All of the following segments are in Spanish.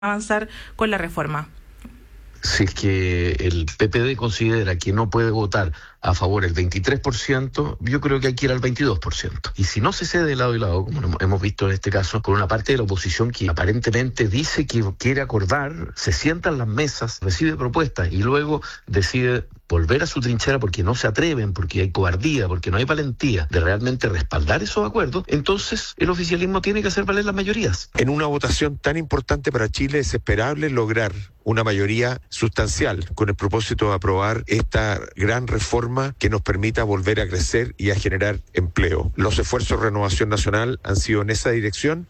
avanzar con la reforma. Si es que el PPD considera que no puede votar a favor el 23%, yo creo que hay que ir al 22%. Y si no se cede de lado y lado, como hemos visto en este caso, con una parte de la oposición que aparentemente dice que quiere acordar, se sienta en las mesas, recibe propuestas y luego decide volver a su trinchera porque no se atreven, porque hay cobardía, porque no hay valentía de realmente respaldar esos acuerdos, entonces el oficialismo tiene que hacer valer las mayorías. En una votación tan importante para Chile es esperable lograr una mayoría sustancial con el propósito de aprobar esta gran reforma que nos permita volver a crecer y a generar empleo. Los esfuerzos de Renovación Nacional han sido en esa dirección.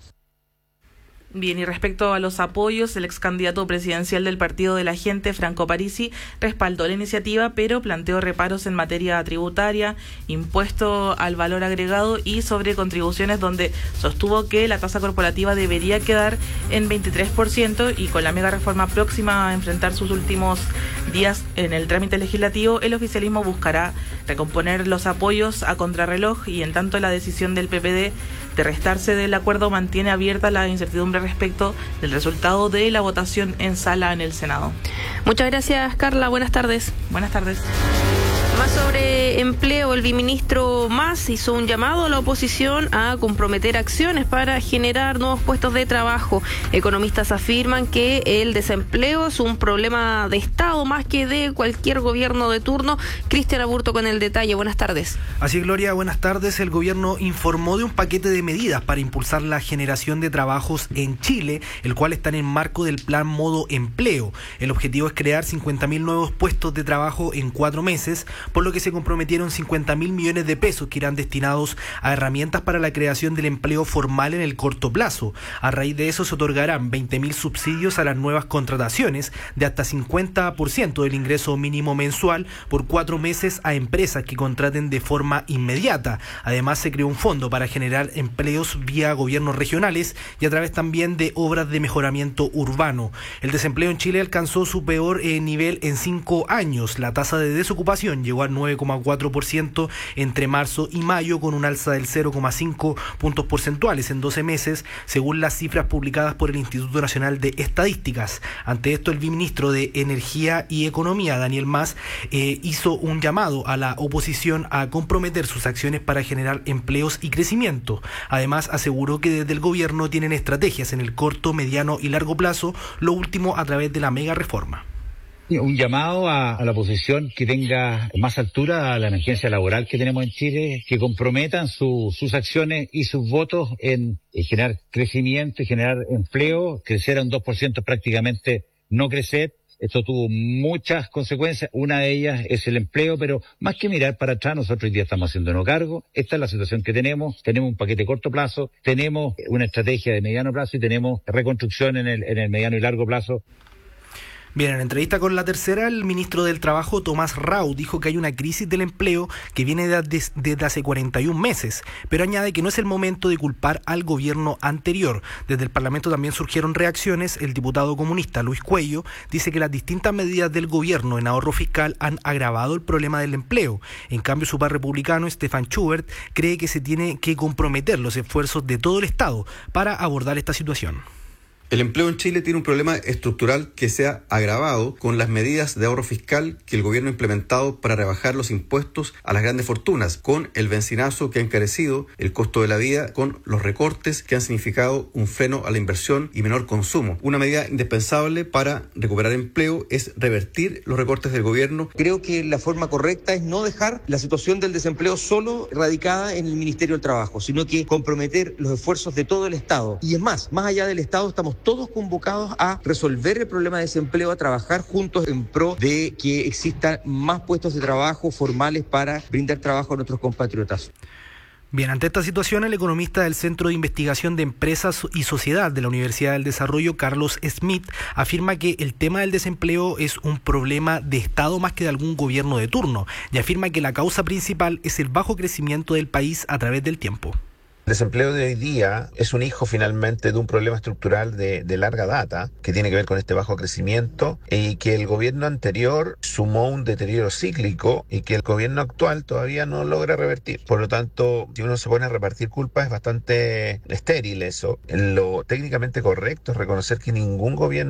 Bien, y respecto a los apoyos, el ex candidato presidencial del Partido de la Gente, Franco Parisi, respaldó la iniciativa, pero planteó reparos en materia tributaria, impuesto al valor agregado y sobre contribuciones, donde sostuvo que la tasa corporativa debería quedar en 23% y con la mega reforma próxima a enfrentar sus últimos días en el trámite legislativo, el oficialismo buscará recomponer los apoyos a contrarreloj y en tanto la decisión del PPD de restarse del acuerdo mantiene abierta la incertidumbre respecto del resultado de la votación en sala en el Senado. Muchas gracias, Carla. Buenas tardes. Buenas tardes. Más sobre empleo, el viceministro Mas hizo un llamado a la oposición a comprometer acciones para generar nuevos puestos de trabajo. Economistas afirman que el desempleo es un problema de Estado más que de cualquier gobierno de turno. Cristian Aburto con el detalle. Buenas tardes. Así es, Gloria, buenas tardes. El gobierno informó de un paquete de medidas para impulsar la generación de trabajos en Chile, el cual está en el marco del plan Modo Empleo. El objetivo es crear 50.000 nuevos puestos de trabajo en 4 meses, por lo que se comprometieron 50.000 millones de pesos que irán destinados a herramientas para la creación del empleo formal en el corto plazo. A raíz de eso se otorgarán 20.000 subsidios a las nuevas contrataciones de hasta 50% del ingreso mínimo mensual por 4 meses a empresas que contraten de forma inmediata. Además se creó un fondo para generar empleos vía gobiernos regionales y a través también de obras de mejoramiento urbano. El desempleo en Chile alcanzó su peor nivel en 5 años. La tasa de desocupación llegó al 9,4% entre marzo y mayo, con un alza del 0,5 puntos porcentuales en 12 meses, según las cifras publicadas por el Instituto Nacional de Estadísticas. Ante esto, el viceministro de Energía y Economía, Daniel Mas, hizo un llamado a la oposición a comprometer sus acciones para generar empleos y crecimiento. Además, aseguró que desde el gobierno tienen estrategias en el corto, mediano y largo plazo, lo último a través de la mega reforma. Un llamado a la oposición que tenga más altura a la emergencia laboral que tenemos en Chile, que comprometan sus acciones y sus votos en generar crecimiento y generar empleo. Crecer a un 2% prácticamente no crecer. Esto tuvo muchas consecuencias, una de ellas es el empleo, pero más que mirar para atrás, nosotros hoy día estamos haciéndonos cargo. Esta es la situación que tenemos un paquete de corto plazo, tenemos una estrategia de mediano plazo y tenemos reconstrucción en el mediano y largo plazo. Bien, en entrevista con La Tercera, el ministro del Trabajo, Tomás Rau, dijo que hay una crisis del empleo que viene desde hace 41 meses, pero añade que no es el momento de culpar al gobierno anterior. Desde el Parlamento también surgieron reacciones. El diputado comunista Luis Cuello dice que las distintas medidas del gobierno en ahorro fiscal han agravado el problema del empleo. En cambio, su par republicano, Stefan Schubert, cree que se tiene que comprometer los esfuerzos de todo el Estado para abordar esta situación. El empleo en Chile tiene un problema estructural que se ha agravado con las medidas de ahorro fiscal que el gobierno ha implementado para rebajar los impuestos a las grandes fortunas, con el bencinazo que ha encarecido el costo de la vida, con los recortes que han significado un freno a la inversión y menor consumo. Una medida indispensable para recuperar empleo es revertir los recortes del gobierno. Creo que la forma correcta es no dejar la situación del desempleo solo radicada en el Ministerio del Trabajo, sino que comprometer los esfuerzos de todo el Estado. Y es más allá del Estado estamos todos convocados a resolver el problema de desempleo, a trabajar juntos en pro de que existan más puestos de trabajo formales para brindar trabajo a nuestros compatriotas. Bien, ante esta situación, el economista del Centro de Investigación de Empresas y Sociedad de la Universidad del Desarrollo, Carlos Smith, afirma que el tema del desempleo es un problema de Estado más que de algún gobierno de turno, y afirma que la causa principal es el bajo crecimiento del país a través del tiempo. El desempleo de hoy día es un hijo finalmente de un problema estructural de larga data que tiene que ver con este bajo crecimiento y que el gobierno anterior sumó un deterioro cíclico y que el gobierno actual todavía no logra revertir. Por lo tanto, si uno se pone a repartir culpas es bastante estéril eso. Lo técnicamente correcto es reconocer que ningún gobierno